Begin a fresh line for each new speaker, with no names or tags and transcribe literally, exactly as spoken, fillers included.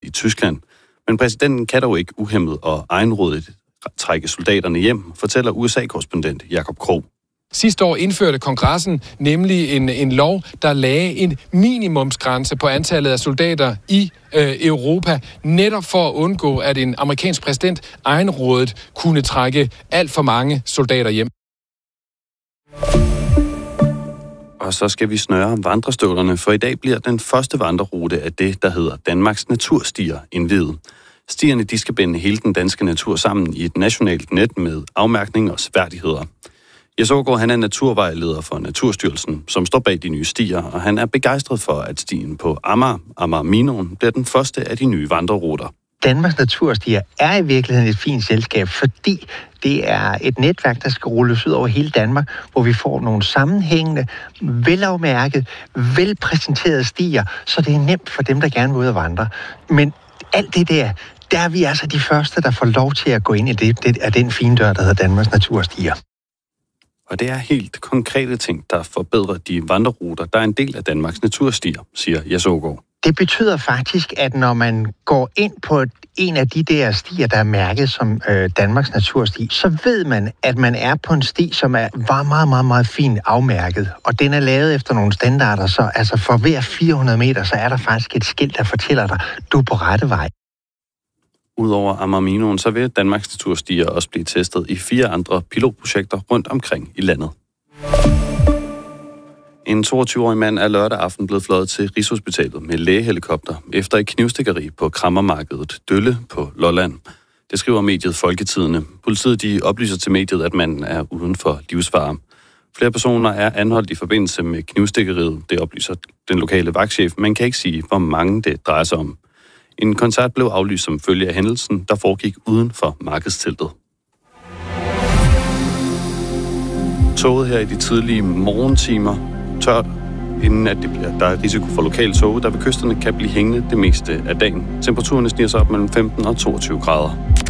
i Tyskland. Men præsidenten kan dog ikke uhæmmet og egenrådigt trække soldaterne hjem, fortæller U S A-korrespondent Jakob Krog.
Sidste år indførte kongressen nemlig en, en lov, der lagde en minimumsgrænse på antallet af soldater i øh, Europa, netop for at undgå, at en amerikansk præsident egenrådet kunne trække alt for mange soldater hjem.
Og så skal vi snøre vandrestøvlerne, for i dag bliver den første vandrerute af det, der hedder Danmarks Naturstier, indviet. Stierne de skal binde hele den danske natur sammen i et nationalt net med afmærkning og seværdigheder. Jes Aagaard, han er naturvejleder for Naturstyrelsen, som står bag de nye stier, og han er begejstret for, at stien på Amager, Amager Minoen, bliver den første af de nye vandreruter.
Danmarks Naturstier er i virkeligheden et fint selskab, fordi det er et netværk, der skal rulles ud over hele Danmark, hvor vi får nogle sammenhængende, velafmærket, velpræsenterede stier, så det er nemt for dem, der gerne vil ud og vandre. Men alt det der, der er vi altså de første, der får lov til at gå ind i det, det af den fine dør, der hedder Danmarks Naturstier.
Og det er helt konkrete ting, der forbedrer de vandreruter, der er en del af Danmarks Naturstier, siger Jes Aagaard.
Det betyder faktisk, at når man går ind på en af de der stier, der er mærket som øh, Danmarks Natursti, så ved man, at man er på en sti, som er meget, meget, meget, meget fint afmærket. Og den er lavet efter nogle standarder, så altså for hver fire hundrede meter, så er der faktisk et skilt, der fortæller dig, du er på rette vej.
Udover Amager Minoen, så vil Danmarks Naturstier også blive testet i fire andre pilotprojekter rundt omkring i landet. En toogtyve-årig mand er lørdag aften blevet fløjet til Rigshospitalet med lægehelikopter efter et knivstikkeri på Krammermarkedet Dølle på Lolland. Det skriver mediet Folketidende. Politiet de oplyser til mediet, at manden er uden for livsfare. Flere personer er anholdt i forbindelse med knivstikkeriet. Det oplyser den lokale vagtchef, men kan ikke sige, hvor mange det drejer sig om. En koncert blev aflyst som følge af hændelsen, der foregik uden for markedsteltet. Toget her i de tidlige morgentimer tørt, inden at det bliver, der er risiko for lokale tog, der ved kysterne kan blive hængende det meste af dagen. Temperaturen stiger så op mellem femten og toogtyve grader.